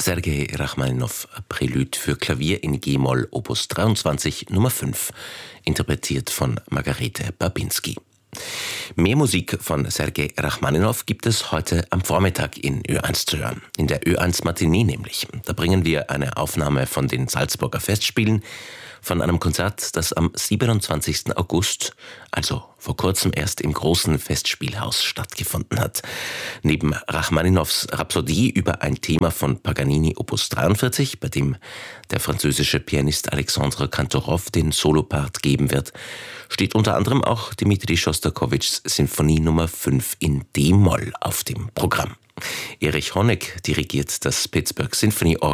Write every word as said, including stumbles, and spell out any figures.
Sergei Rachmaninow, Prälude für Klavier in G-Moll, Opus dreiundzwanzig, Nummer fünf, interpretiert von Margarete Babinski. Mehr Musik von Sergei Rachmaninow gibt es heute am Vormittag in Ö eins zu hören. In der Ö eins Matinee nämlich. Da bringen wir eine Aufnahme von den Salzburger Festspielen, von einem Konzert, das am siebenundzwanzigsten August, also vor kurzem erst im großen Festspielhaus stattgefunden hat. Neben Rachmaninows Rhapsodie über ein Thema von Paganini Opus dreiundvierzig, bei dem der französische Pianist Alexandre Kantorov den Solopart geben wird, steht unter anderem auch Dmitri Schostakowitschs Sinfonie Nummer fünf in D-Moll auf dem Programm. Erich Honeck dirigiert das Pittsburgh Symphony Orchestra